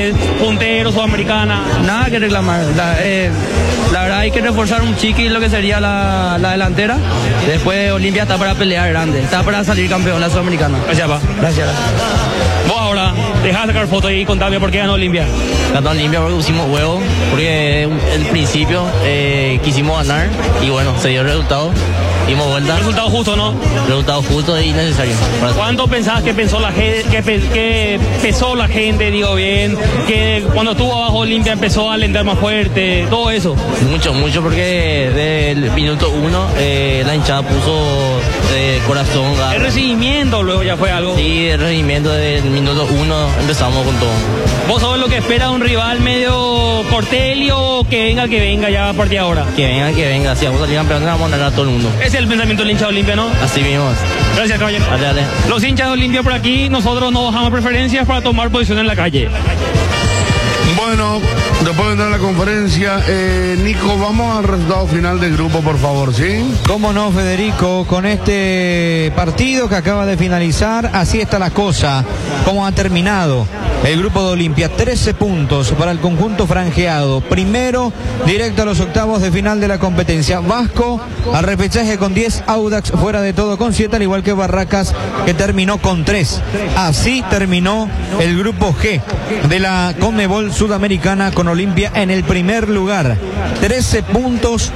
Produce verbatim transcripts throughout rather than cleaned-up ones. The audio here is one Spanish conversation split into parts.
puntero, Sudamericana. Nada que reclamar. La, eh, la verdad hay que reforzar un chiqui lo que sería la, la delantera. Después Olimpia está para pelear grande, está para salir campeón la Sudamericana. Gracias, pa. Gracias. Vos ahora, dejá de sacar fotos y contame por qué ganó Olimpia. Ganó Olimpia porque pusimos huevo, porque el principio eh, quisimos ganar y bueno, se dio el resultado. Dimos vuelta. Resultado justo, ¿no? Resultado justo y necesario. ¿Cuánto pensabas que pensó la gente, que, pe, que pesó la gente, digo bien, que cuando estuvo abajo Olimpia empezó a alentar más fuerte, todo eso? Mucho, mucho, porque del minuto uno eh, la hinchada puso eh, corazón. Garra. El recibimiento luego ya fue algo. Sí, el recibimiento del minuto uno empezamos con todo. ¿Vos sabés lo que espera un rival medio Cortelio, que venga, que venga ya a partir de ahora? Que venga, que venga, si vamos a salir campeones vamos a ganar a todo el mundo. Ese es el pensamiento del hincha de Olimpia, ¿no? Así mismo. Gracias, caballero. Dale, dale. Los hinchas de Olimpia por aquí, nosotros no bajamos preferencias para tomar posición en la calle. Bueno, después de entrar a la conferencia, eh, Nico, vamos al resultado final del grupo, por favor, ¿sí? Cómo no, Federico, con este partido que acaba de finalizar, así está la cosa, cómo ha terminado el grupo de Olimpia, trece puntos para el conjunto franjeado, primero directo a los octavos de final de la competencia, Vasco al repechaje con diez, Audax fuera de todo con siete, al igual que Barracas que terminó con tres, así terminó el grupo G de la Conmebol Sudamericana con Olimpia en el primer lugar, trece puntos,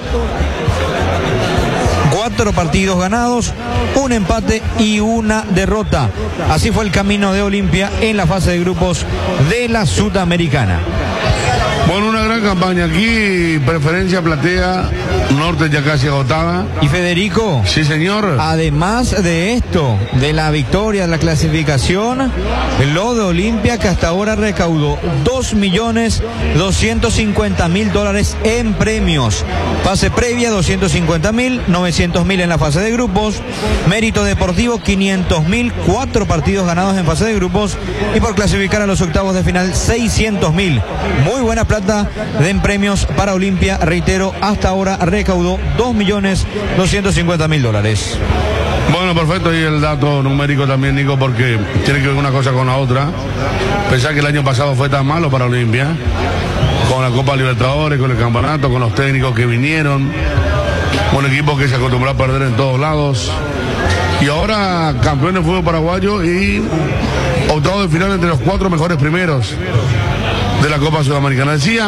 cuatro partidos ganados, un empate y una derrota. Así fue el camino de Olimpia en la fase de grupos de la Sudamericana. Bueno, una gran campaña aquí, preferencia platea, norte ya casi agotada. Y Federico. Sí, señor. Además de esto, de la victoria, de la clasificación, lo de Olimpia que hasta ahora recaudó dos millones doscientos cincuenta mil dólares en premios. Fase previa doscientos cincuenta mil, novecientos mil en la fase de grupos. Mérito deportivo quinientos mil, cuatro partidos ganados en fase de grupos. Y por clasificar a los octavos de final seiscientos mil. Muy buena plata de en premios para Olimpia, reitero, hasta ahora recaudó dos millones doscientos cincuenta mil dólares. Bueno, perfecto, y el dato numérico también, Nico, porque tiene que ver una cosa con la otra. Pensar que el año pasado fue tan malo para Olimpia, con la Copa Libertadores, con el campeonato, con los técnicos que vinieron, un equipo que se acostumbró a perder en todos lados, y ahora campeón de fútbol paraguayo y octavo de final entre los cuatro mejores primeros de la Copa Sudamericana. Decía,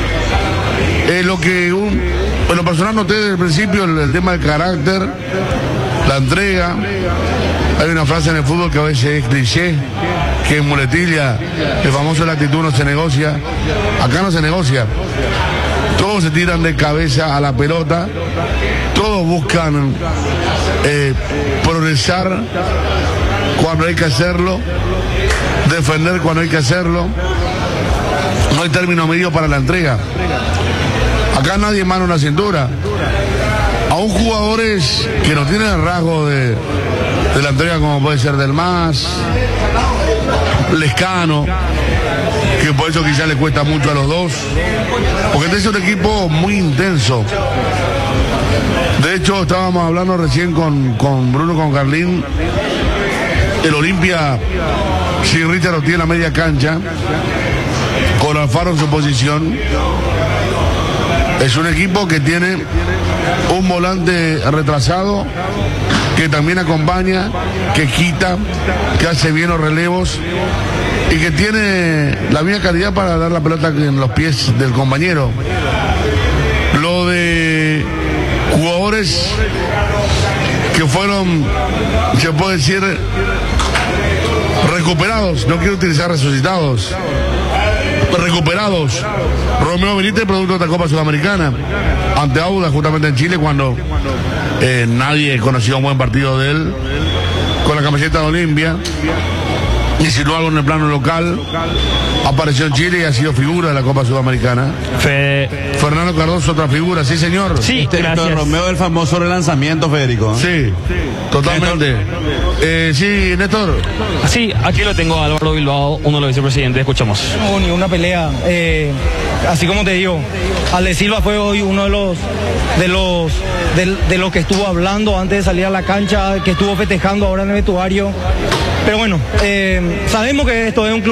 eh, lo que un, en lo personal noté desde el principio, el, el tema del carácter, la entrega. Hay una frase en el fútbol que a veces es cliché, que en muletilla, el famoso la actitud no se negocia. Acá no se negocia. Todos se tiran de cabeza a la pelota, todos buscan eh, progresar cuando hay que hacerlo, defender cuando hay que hacerlo. No hay término medio para la entrega. Acá nadie mano en la cintura. Aún jugadores que no tienen el rasgo de, de la entrega, como puede ser Del Mas, Lescano, que por eso quizás le cuesta mucho a los dos, porque este es un equipo muy intenso. De hecho, estábamos hablando recién con, con Bruno, con Carlín, el Olimpia sin Richard Ortiz en la media cancha, con Alfaro en su posición. Es un equipo que tiene un volante retrasado, que también acompaña, que quita, que hace bien los relevos y que tiene la misma calidad para dar la pelota en los pies del compañero. Lo de jugadores que fueron, se puede decir, recuperados, no quiero utilizar resucitados, recuperados. Romeo Benítez, producto de esta Copa Sudamericana, ante Audax justamente en Chile, cuando eh, nadie conocía un buen partido de él, con la camiseta de Olimpia, y si no algo en el plano local, apareció en Chile y ha sido figura de la Copa Sudamericana. Fe... Fernando Cardoso, otra figura, sí señor. Sí, este gracias. Romeo del famoso relanzamiento, Federico. Sí, totalmente. Eh, sí, Néstor. Sí, aquí lo tengo a Álvaro Bilbao, uno de los vicepresidentes, escuchamos. No, ni una pelea. Eh, así como te digo, Ale Silva fue hoy uno de los de los de, de los que estuvo hablando antes de salir a la cancha, que estuvo festejando ahora en el vestuario. Pero bueno, eh, sabemos que esto es un club